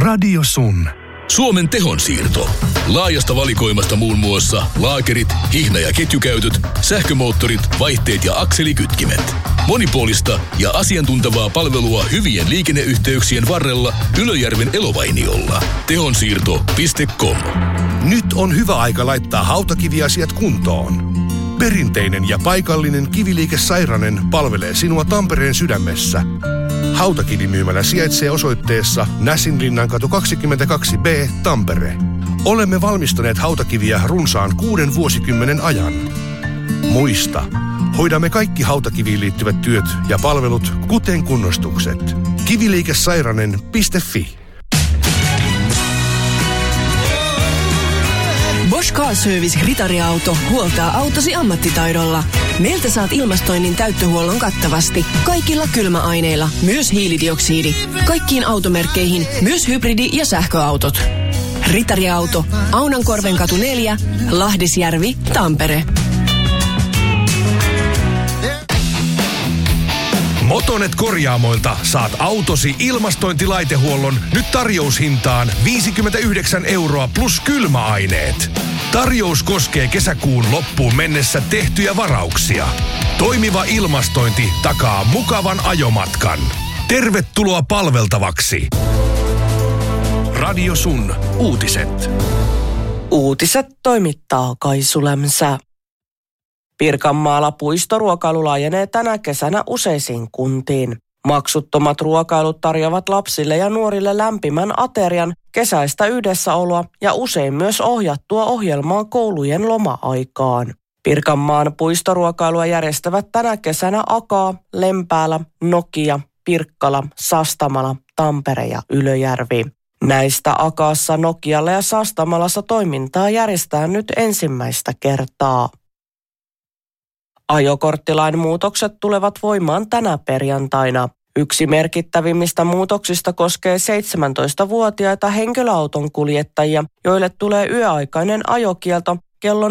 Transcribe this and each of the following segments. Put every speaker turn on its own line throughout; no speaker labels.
Radio Sun.
Suomen tehonsiirto. Laajasta valikoimasta muun muassa laakerit, hihna- ja ketjukäytöt, sähkömoottorit, vaihteet ja akselikytkimet. Monipuolista ja asiantuntevaa palvelua hyvien liikenneyhteyksien varrella Ylöjärven Elovainiolla. Tehonsiirto.com.
Nyt on hyvä aika laittaa hautakiviasiat kuntoon. Perinteinen ja paikallinen Kiviliike Sairanen palvelee sinua Tampereen sydämessä. Hautakivimyymälä sijaitsee osoitteessa Näsinlinnankatu 22B, Tampere. Olemme valmistaneet hautakiviä runsaan 6 vuosikymmenen ajan. Muista, hoidamme kaikki hautakiviin liittyvät työt ja palvelut, kuten kunnostukset. Kiviliikesairanen.fi.
Bosch Car Service Ritariauto huoltaa autosi ammattitaidolla. Meiltä saat ilmastoinnin täyttöhuollon kattavasti. Kaikilla kylmäaineilla, myös hiilidioksidi. Kaikkiin automerkkeihin, myös hybridi- ja sähköautot. Ritariauto, Aunankorvenkatu 4, Lahdisjärvi, Tampere.
Motonet Korjaamoilta saat autosi ilmastointilaitehuollon nyt tarjoushintaan 59 € plus kylmäaineet. Tarjous koskee kesäkuun loppuun mennessä tehtyjä varauksia. Toimiva ilmastointi takaa mukavan ajomatkan. Tervetuloa palveltavaksi. Radio Sun uutiset.
Uutiset toimittaa Kaisu Lämsä. Pirkanmaalla puistoruokailu laajenee tänä kesänä useisiin kuntiin. Maksuttomat ruokailut tarjoavat lapsille ja nuorille lämpimän aterian, kesäistä yhdessäoloa ja usein myös ohjattua ohjelmaa koulujen loma-aikaan. Pirkanmaan puistoruokailua järjestävät tänä kesänä Akaa, Lempäälä, Nokia, Pirkkala, Sastamala, Tampere ja Ylöjärvi. Näistä Akaassa, Nokialla ja Sastamalassa toimintaa järjestetään nyt ensimmäistä kertaa. Ajokorttilain muutokset tulevat voimaan tänä perjantaina. Yksi merkittävimmistä muutoksista koskee 17-vuotiaita henkilöauton kuljettajia, joille tulee yöaikainen ajokielto kello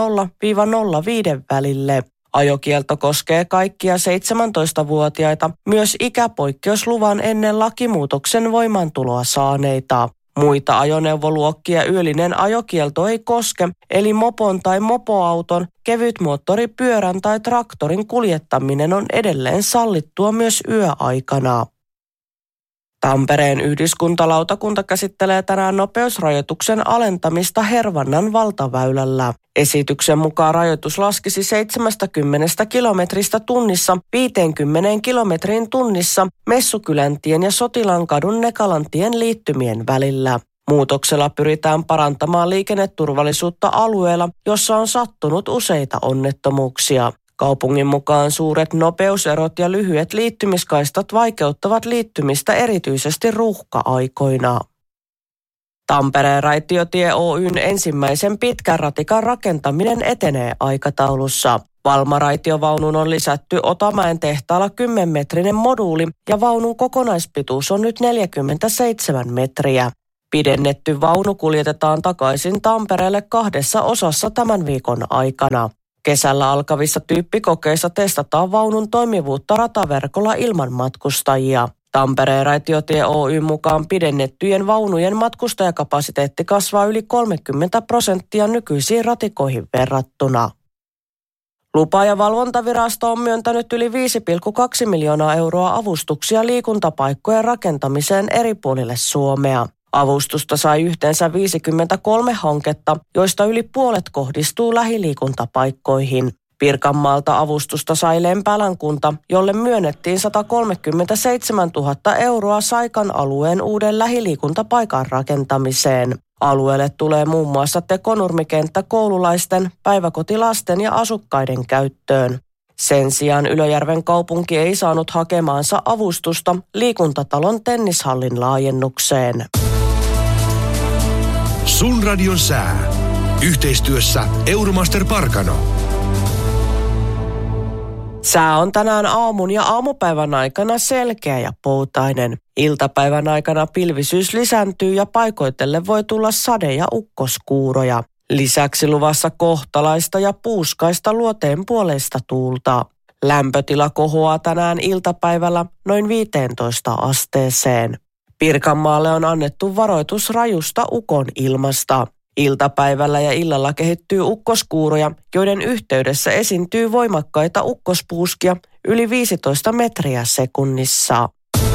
00-05 välille. Ajokielto koskee kaikkia 17-vuotiaita, myös ikäpoikkeusluvan ennen lakimuutoksen voimaantuloa saaneita. Muita ajoneuvoluokkia yöllinen ajokielto ei koske, eli mopon tai mopoauton, kevytmoottoripyörän tai traktorin kuljettaminen on edelleen sallittua myös yöaikana. Tampereen yhdyskuntalautakunta käsittelee tänään nopeusrajoituksen alentamista Hervannan valtaväylällä. Esityksen mukaan rajoitus laskisi 70 kilometristä tunnissa 50 kilometriin tunnissa Messukyläntien ja Sotilankadun Nekalantien liittymien välillä. Muutoksella pyritään parantamaan liikenneturvallisuutta alueella, jossa on sattunut useita onnettomuuksia. Kaupungin mukaan suuret nopeuserot ja lyhyet liittymiskaistat vaikeuttavat liittymistä erityisesti ruuhka-aikoina. Tampereen Raitiotie Oyn ensimmäisen pitkän ratikan rakentaminen etenee aikataulussa. Valmaraitiovaunuun on lisätty Otamäen tehtaalla 10-metrinen moduuli ja vaunun kokonaispituus on nyt 47 metriä. Pidennetty vaunu kuljetetaan takaisin Tampereelle 2 osassa tämän viikon aikana. Kesällä alkavissa tyyppikokeissa testataan vaunun toimivuutta rataverkolla ilman matkustajia. Tampereen Raitiotie Oy mukaan pidennettyjen vaunujen matkustajakapasiteetti kasvaa yli 30% nykyisiin ratikoihin verrattuna. Lupa- ja valvontavirasto on myöntänyt yli 5,2 miljoonaa € avustuksia liikuntapaikkojen rakentamiseen eri puolille Suomea. Avustusta sai yhteensä 53 hanketta, joista yli puolet kohdistuu lähiliikuntapaikkoihin. Pirkanmaalta avustusta sai Lempäälän kunta, jolle myönnettiin 137 000 € Saikan alueen uuden lähiliikuntapaikan rakentamiseen. Alueelle tulee muun muassa tekonurmikenttä koululaisten, päiväkotilasten ja asukkaiden käyttöön. Sen sijaan Ylöjärven kaupunki ei saanut hakemaansa avustusta liikuntatalon tennishallin laajennukseen.
Sun radion sää. Yhteistyössä Euromaster Parkano.
Sää on tänään aamun ja aamupäivän aikana selkeä ja poutainen. Iltapäivän aikana pilvisyys lisääntyy ja paikoitelle voi tulla sade- ja ukkoskuuroja. Lisäksi luvassa kohtalaista ja puuskaista luoteenpuoleista tuulta. Lämpötila kohoaa tänään iltapäivällä noin 15 asteeseen. Pirkanmaalle on annettu varoitus rajusta ukonilmasta. Iltapäivällä ja illalla kehittyy ukkoskuuroja, joiden yhteydessä esiintyy voimakkaita ukkospuuskia yli 15 metriä sekunnissa.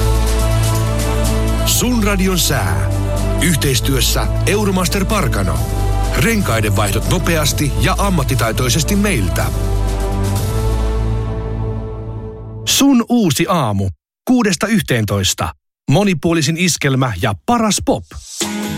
Sun radion sää. Yhteistyössä Euromaster Parkano. Renkaiden vaihdot nopeasti ja ammattitaitoisesti meiltä. Sun uusi aamu. 6–11. Monipuolisin iskelmä ja paras pop.